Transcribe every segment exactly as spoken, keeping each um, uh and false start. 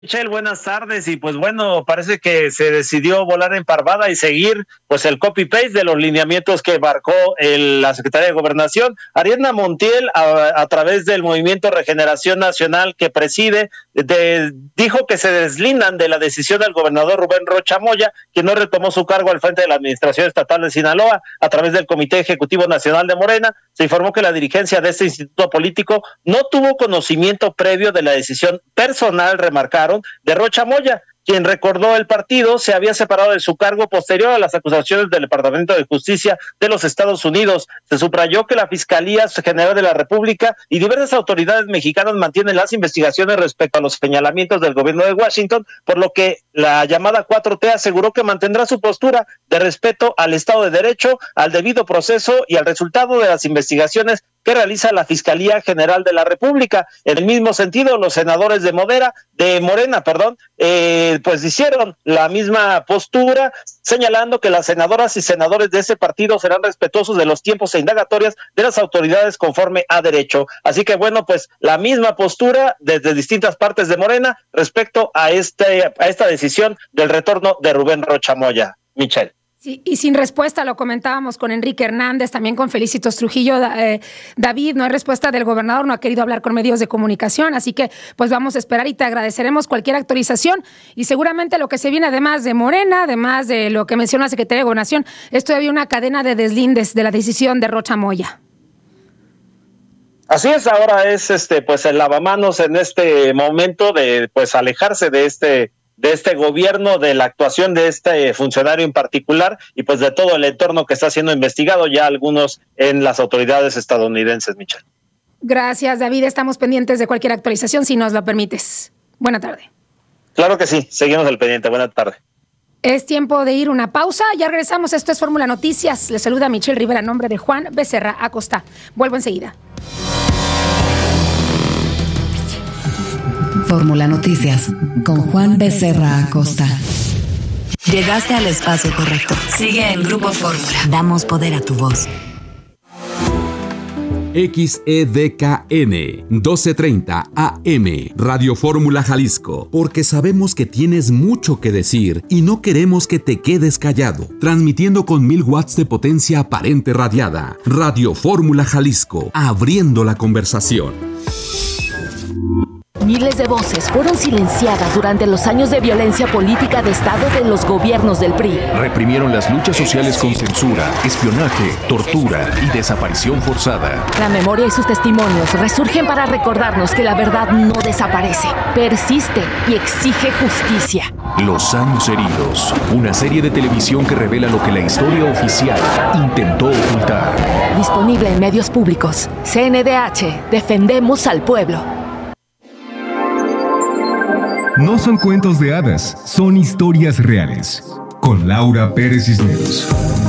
Michelle, buenas tardes. Y pues bueno, parece que se decidió volar en parvada y seguir pues el copy-paste de los lineamientos que marcó el, la Secretaría de Gobernación. Ariadna Montiel, a, a través del Movimiento Regeneración Nacional que preside, de, dijo que se deslindan de la decisión del gobernador Rubén Rocha Moya, quien no retomó su cargo al frente de la Administración Estatal de Sinaloa. A través del Comité Ejecutivo Nacional de Morena, se informó que la dirigencia de este instituto político no tuvo conocimiento previo de la decisión personal, remarcaron, de Rocha Moya, quien, recordó el partido, se había separado de su cargo posterior a las acusaciones del Departamento de Justicia de los Estados Unidos. Se subrayó que la Fiscalía General de la República y diversas autoridades mexicanas mantienen las investigaciones respecto a los señalamientos del gobierno de Washington, por lo que la llamada cuatro T aseguró que mantendrá su postura de respeto al Estado de Derecho, al debido proceso y al resultado de las investigaciones que realiza la Fiscalía General de la República. En el mismo sentido, los senadores de Modera, de Morena, perdón, eh, pues hicieron la misma postura, señalando que las senadoras y senadores de ese partido serán respetuosos de los tiempos e indagatorias de las autoridades conforme a derecho. Así que bueno, pues la misma postura desde distintas partes de Morena respecto a este a esta decisión del retorno de Rubén Rocha Moya. Michelle. Sí, y sin respuesta, lo comentábamos con Enrique Hernández, también con Felicitos Trujillo. Eh, David, no hay respuesta del gobernador, no ha querido hablar con medios de comunicación, así que pues vamos a esperar y te agradeceremos cualquier actualización. Y seguramente lo que se viene, además de Morena, además de lo que mencionó la Secretaría de Gobernación, es todavía una cadena de deslindes de la decisión de Rocha Moya. Así es, ahora es este pues el lavamanos en este momento de pues alejarse de este de este gobierno, de la actuación de este funcionario en particular y pues de todo el entorno que está siendo investigado ya algunos en las autoridades estadounidenses, Michelle. Gracias, David. Estamos pendientes de cualquier actualización, si nos lo permites. Buena tarde. Claro que sí, seguimos al pendiente. Buena tarde. Es tiempo de ir una pausa. Ya regresamos. Esto es Fórmula Noticias. Les saluda Michelle Rivera, nombre de Juan Becerra Acosta. Vuelvo enseguida. Fórmula Noticias con Juan Becerra Acosta. Llegaste al espacio correcto. Sigue en Grupo Fórmula. Damos poder a tu voz. X E D K N doce treinta A M Radio Fórmula Jalisco, porque sabemos que tienes mucho que decir y no queremos que te quedes callado. Transmitiendo con mil watts de potencia aparente radiada. Radio Fórmula Jalisco, abriendo la conversación. Miles de voces fueron silenciadas durante los años de violencia política de Estado de los gobiernos del P R I. Reprimieron las luchas sociales con censura, espionaje, tortura y desaparición forzada. La memoria y sus testimonios resurgen para recordarnos que la verdad no desaparece, persiste y exige justicia. Los años heridos, una serie de televisión que revela lo que la historia oficial intentó ocultar. Disponible en medios públicos. C N D H, defendemos al pueblo. No son cuentos de hadas, son historias reales. Con Laura Pérez Cisneros.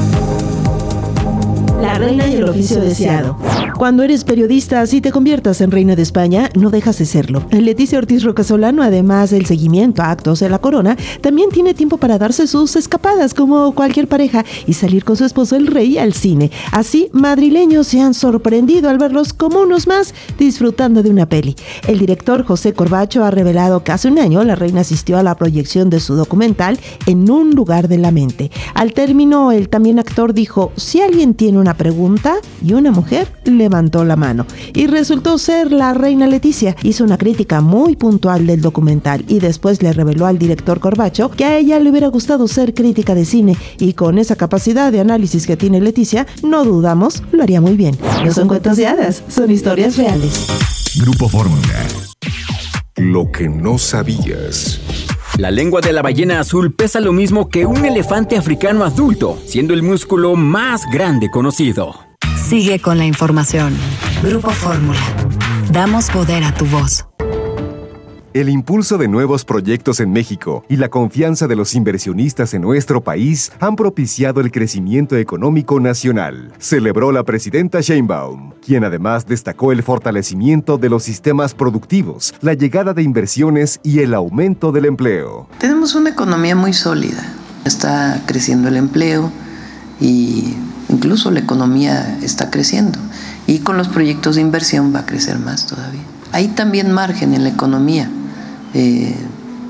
La reina y el oficio deseado. Cuando eres periodista, si te conviertas en reina de España, no dejas de serlo. Leticia Ortiz Rocasolano, además del seguimiento a actos de la corona, también tiene tiempo para darse sus escapadas como cualquier pareja y salir con su esposo el rey al cine. Así, madrileños se han sorprendido al verlos como unos más disfrutando de una peli. El director José Corbacho ha revelado que hace un año la reina asistió a la proyección de su documental En un lugar de la mente. Al término, el también actor dijo: si alguien tiene una pregunta, y una mujer levantó la mano. Y resultó ser la reina Leticia. Hizo una crítica muy puntual del documental y después le reveló al director Corbacho que a ella le hubiera gustado ser crítica de cine, y con esa capacidad de análisis que tiene Leticia, no dudamos, lo haría muy bien. No son cuentos de hadas, son historias reales. Grupo Fórmula. Lo que no sabías. La lengua de la ballena azul pesa lo mismo que un elefante africano adulto, siendo el músculo más grande conocido. Sigue con la información. Grupo Fórmula. Damos poder a tu voz. El impulso de nuevos proyectos en México y la confianza de los inversionistas en nuestro país han propiciado el crecimiento económico nacional, celebró la presidenta Sheinbaum, quien además destacó el fortalecimiento de los sistemas productivos, la llegada de inversiones y el aumento del empleo. Tenemos una economía muy sólida, está creciendo el empleo y incluso la economía está creciendo, y con los proyectos de inversión va a crecer más todavía. Hay también margen en la economía. Eh,